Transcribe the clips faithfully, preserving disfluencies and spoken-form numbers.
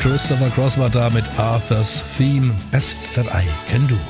Christopher Cross war da mit Arthur's Theme, Best That I Can Do.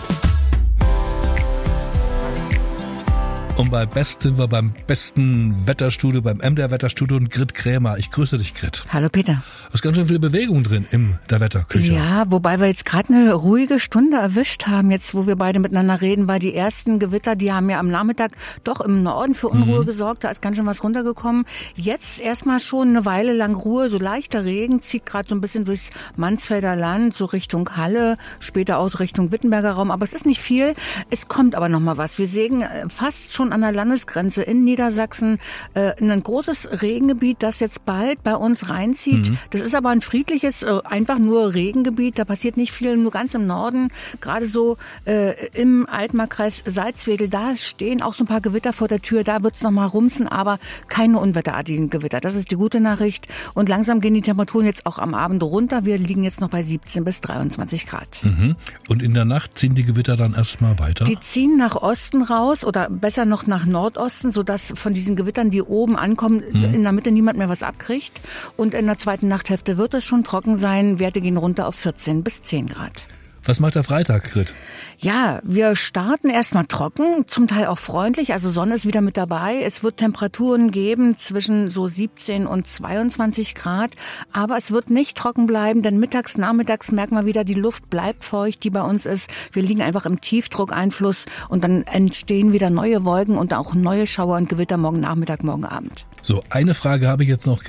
Und bei Best sind wir beim besten Wetterstudio, beim M D R Wetterstudio und Grit Krämer. Ich grüße dich, Grit. Hallo Peter. Es ist ganz schön viel Bewegung drin in der Wetterküche. Ja, wobei wir jetzt gerade eine ruhige Stunde erwischt haben, jetzt wo wir beide miteinander reden, weil die ersten Gewitter, die haben ja am Nachmittag doch im Norden für Unruhe mhm. gesorgt. Da ist ganz schön was runtergekommen. Jetzt erstmal schon eine Weile lang Ruhe, so leichter Regen zieht gerade so ein bisschen durchs Mansfelder Land, so Richtung Halle, später aus Richtung Wittenberger Raum. Aber es ist nicht viel. Es kommt aber noch mal was. Wir sehen fast schon an der Landesgrenze in Niedersachsen äh, ein großes Regengebiet, das jetzt bald bei uns reinzieht. Mhm. Das ist aber ein friedliches, äh, einfach nur Regengebiet. Da passiert nicht viel, nur ganz im Norden, gerade so äh, im Altmarkkreis Salzwedel. Da stehen auch so ein paar Gewitter vor der Tür. Da wird's noch mal rumsen, aber keine unwetterartigen Gewitter. Das ist die gute Nachricht. Und langsam gehen die Temperaturen jetzt auch am Abend runter. Wir liegen jetzt noch bei siebzehn bis dreiundzwanzig Grad. Mhm. Und in der Nacht ziehen die Gewitter dann erstmal weiter? Die ziehen nach Osten raus oder besser noch nach Nordosten, sodass von diesen Gewittern, die oben ankommen, mhm. in der Mitte niemand mehr was abkriegt. Und in der zweiten Nachthälfte wird es schon trocken sein. Werte gehen runter auf vierzehn bis zehn Grad. Was macht der Freitag, Grit? Ja, wir starten erstmal trocken, zum Teil auch freundlich, also Sonne ist wieder mit dabei. Es wird Temperaturen geben zwischen so siebzehn und zweiundzwanzig Grad, aber es wird nicht trocken bleiben, denn mittags, nachmittags merken wir wieder, die Luft bleibt feucht, die bei uns ist. Wir liegen einfach im Tiefdruckeinfluss und dann entstehen wieder neue Wolken und auch neue Schauer und Gewitter morgen Nachmittag, morgen Abend. So, eine Frage habe ich jetzt noch,